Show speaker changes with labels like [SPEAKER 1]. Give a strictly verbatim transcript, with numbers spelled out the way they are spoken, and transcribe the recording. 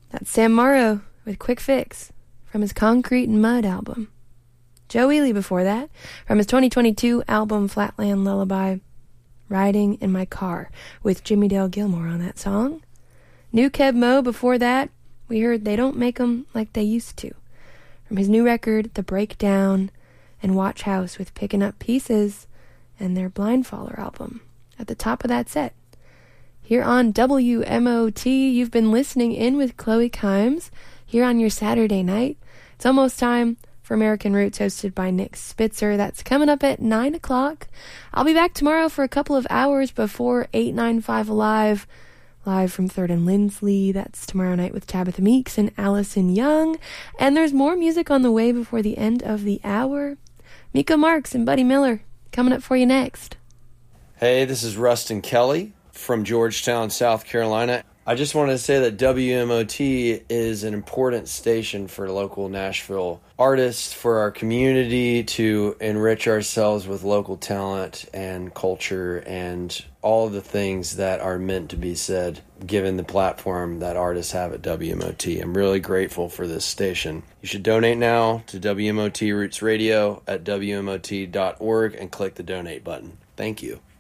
[SPEAKER 1] That's Sam Morrow with Quick Fix from his Concrete and Mud album. Joe Ely before that, from his twenty twenty-two album Flatland Lullaby, Riding in My Car, with Jimmy Dale Gilmore on that song. New Kev Mo before that, we heard They Don't Make 'Em Like They Used To, from his new record The Breakdown, and Watch House with Picking Up Pieces, and their Blindfaller album at the top of that set. Here on W M O T, you've been listening in with Chloe Kimes here on your Saturday night. It's almost time for American Roots, hosted by Nick Spitzer. That's coming up at nine o'clock. I'll be back tomorrow for a couple of hours before eight ninety-five Alive, live from third and Lindsley. That's tomorrow night with Tabitha Meeks and Allison Young. And there's more music on the way before the end of the hour. Mika Marks and Buddy Miller coming up for you next.
[SPEAKER 2] Hey, this is Rustin Kelly from Georgetown, South Carolina. I just wanted to say that W M O T is an important station for local Nashville artists, for our community to enrich ourselves with local talent and culture and all of the things that are meant to be said, given the platform that artists have at W M O T. I'm really grateful for this station. You should donate now to W M O T Roots Radio at W M O T dot org and click the donate button. Thank you.